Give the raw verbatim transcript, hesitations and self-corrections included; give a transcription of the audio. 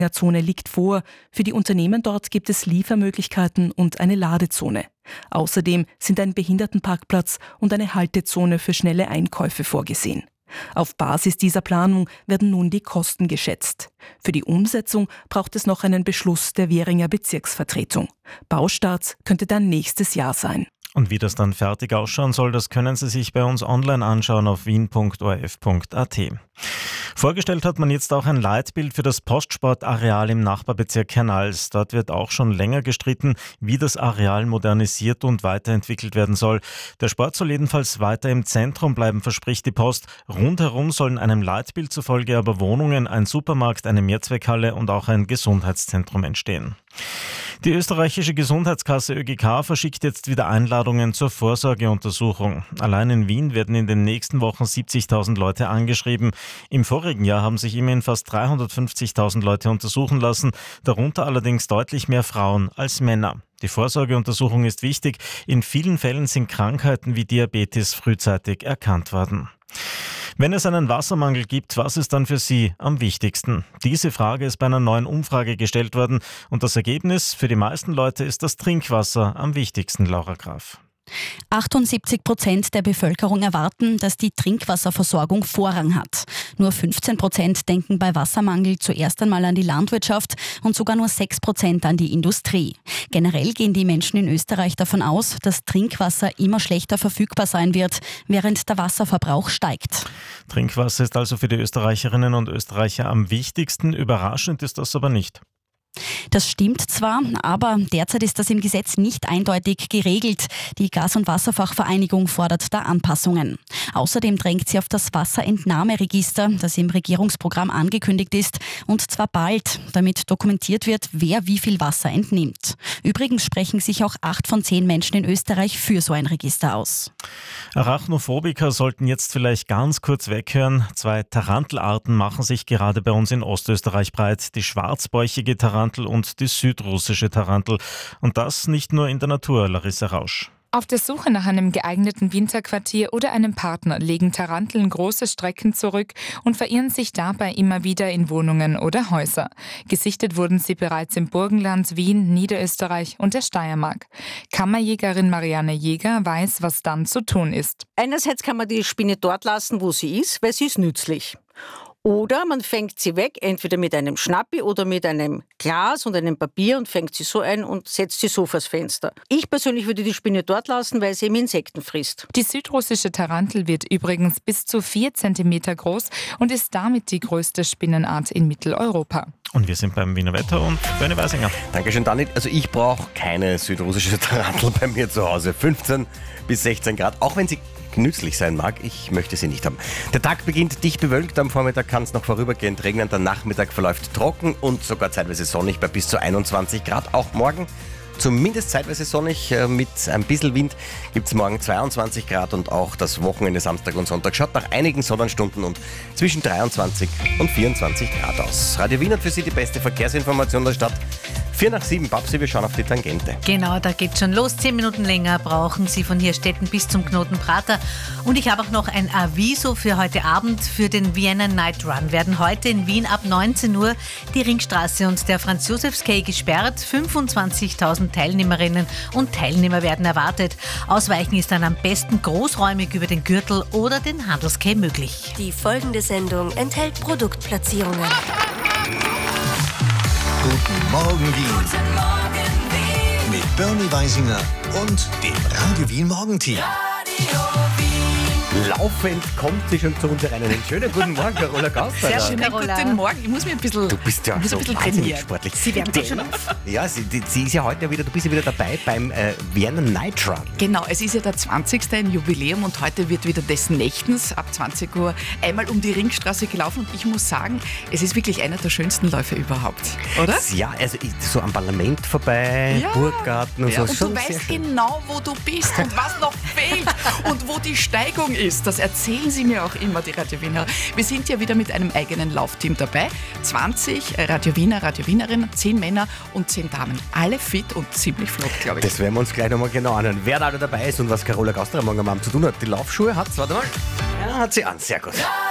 Zone liegt vor. Für die Unternehmen dort gibt es Liefermöglichkeiten und eine Ladezone. Außerdem sind ein Behindertenparkplatz und eine Haltezone für schnelle Einkäufe vorgesehen. Auf Basis dieser Planung werden nun die Kosten geschätzt. Für die Umsetzung braucht es noch einen Beschluss der Währinger Bezirksvertretung. Baustart könnte dann nächstes Jahr sein. Und wie das dann fertig ausschauen soll, das können Sie sich bei uns online anschauen auf wien punkt o r f punkt a t. Vorgestellt hat man jetzt auch ein Leitbild für das Postsportareal im Nachbarbezirk Hernals. Dort wird auch schon länger gestritten, wie das Areal modernisiert und weiterentwickelt werden soll. Der Sport soll jedenfalls weiter im Zentrum bleiben, verspricht die Post. Rundherum sollen einem Leitbild zufolge aber Wohnungen, ein Supermarkt, eine Mehrzweckhalle und auch ein Gesundheitszentrum entstehen. Die österreichische Gesundheitskasse Ö G K verschickt jetzt wieder Einladungen zur Vorsorgeuntersuchung. Allein in Wien werden in den nächsten Wochen siebzigtausend Leute angeschrieben. Im vorigen Jahr haben sich immerhin fast dreihundertfünfzigtausend Leute untersuchen lassen, darunter allerdings deutlich mehr Frauen als Männer. Die Vorsorgeuntersuchung ist wichtig. In vielen Fällen sind Krankheiten wie Diabetes frühzeitig erkannt worden. Wenn es einen Wassermangel gibt, was ist dann für Sie am wichtigsten? Diese Frage ist bei einer neuen Umfrage gestellt worden und das Ergebnis: Für die meisten Leute ist das Trinkwasser am wichtigsten, Laura Graf. achtundsiebzig Prozent der Bevölkerung erwarten, dass die Trinkwasserversorgung Vorrang hat. Nur fünfzehn Prozent denken bei Wassermangel zuerst einmal an die Landwirtschaft und sogar nur sechs Prozent an die Industrie. Generell gehen die Menschen in Österreich davon aus, dass Trinkwasser immer schlechter verfügbar sein wird, während der Wasserverbrauch steigt. Trinkwasser ist also für die Österreicherinnen und Österreicher am wichtigsten. Überraschend ist das aber nicht. Das stimmt zwar, aber derzeit ist das im Gesetz nicht eindeutig geregelt. Die Gas- und Wasserfachvereinigung fordert da Anpassungen. Außerdem drängt sie auf das Wasserentnahmeregister, das im Regierungsprogramm angekündigt ist, und zwar bald, damit dokumentiert wird, wer wie viel Wasser entnimmt. Übrigens sprechen sich auch acht von zehn Menschen in Österreich für so ein Register aus. Arachnophobiker sollten jetzt vielleicht ganz kurz weghören. Zwei Tarantelarten machen sich gerade bei uns in Ostösterreich breit. Die schwarzbäuchige Tarantel und die südrussische Tarantel. Und das nicht nur in der Natur, Larissa Rausch. Auf der Suche nach einem geeigneten Winterquartier oder einem Partner legen Taranteln große Strecken zurück und verirren sich dabei immer wieder in Wohnungen oder Häuser. Gesichtet wurden sie bereits im Burgenland, Wien, Niederösterreich und der Steiermark. Kammerjägerin Marianne Jäger weiß, was dann zu tun ist. Einerseits kann man die Spinne dort lassen, wo sie ist, weil sie ist nützlich. Oder man fängt sie weg, entweder mit einem Schnappi oder mit einem Glas und einem Papier und fängt sie so ein und setzt sie so vors Fenster. Ich persönlich würde die Spinne dort lassen, weil sie eben Insekten frisst. Die südrussische Tarantel wird übrigens bis zu vier Zentimeter groß und ist damit die größte Spinnenart in Mitteleuropa. Und wir sind beim Wiener Wetter und Bernie Weisinger. Dankeschön, Dani. Also ich brauche keine südrussische Tarantel bei mir zu Hause. fünfzehn bis sechzehn Grad, auch wenn sie nützlich sein mag, ich möchte sie nicht haben. Der Tag beginnt dicht bewölkt, am Vormittag kann es noch vorübergehend regnen, der Nachmittag verläuft trocken und sogar zeitweise sonnig bei bis zu einundzwanzig Grad. Auch morgen zumindest zeitweise sonnig, mit ein bisschen Wind gibt es morgen zweiundzwanzig Grad und auch das Wochenende Samstag und Sonntag schaut nach einigen Sonnenstunden und zwischen dreiundzwanzig und vierundzwanzig Grad aus. Radio Wien hat für Sie die beste Verkehrsinformation der Stadt. Vier nach sieben, Babsi, wir schauen auf die Tangente. Genau, da geht's schon los. Zehn Minuten länger brauchen Sie von Hirstetten bis zum Knoten Prater. Und ich habe auch noch ein Aviso für heute Abend. Für den Vienna Night Run werden heute in Wien ab neunzehn Uhr die Ringstraße und der Franz-Josefs-Quai gesperrt. fünfundzwanzigtausend Teilnehmerinnen und Teilnehmer werden erwartet. Ausweichen ist dann am besten großräumig über den Gürtel oder den Handelsquai möglich. Die folgende Sendung enthält Produktplatzierungen. Guten Morgen Wien. Guten Morgen Wien. Mit Bernie Weisinger und dem Radio Wien Morgenteam. Radio Wien. Laufend kommt sie schon zu uns rein. Einen schönen guten Morgen, Carola Gauster. Sehr schön, Carola. Guten Morgen. Ich muss mir ein bisschen, Du bist ja ein so bisschen wahnsinnig trainieren. sportlich. Sie wärmt sich schon auf. Ja, sie, die, sie ist ja heute wieder, du bist ja wieder dabei beim äh, Vienna Night Run. Genau, es ist ja der zwanzigste ein Jubiläum und heute wird wieder des Nächtens ab zwanzig Uhr einmal um die Ringstraße gelaufen und ich muss sagen, es ist wirklich einer der schönsten Läufe überhaupt, oder? Ja, also ich- so am Parlament vorbei, Ja. Burggarten und Ja, so. und Schon du sehr weißt schön. genau, wo du bist und was noch fehlt und wo die Steigung ist. Das erzählen sie mir auch immer, die Radio Wiener. Wir sind ja wieder mit einem eigenen Laufteam dabei. zwanzig Radio Wiener, Radio Wienerinnen, zehn Männer und zehn Damen. Alle fit und ziemlich flott, glaube ich. Das werden wir uns gleich nochmal genau anhören, wer da alle dabei ist und was Carola Gauster morgen am Abend zu tun hat. Die Laufschuhe hat, warte mal, ja, hat sie an, sehr gut.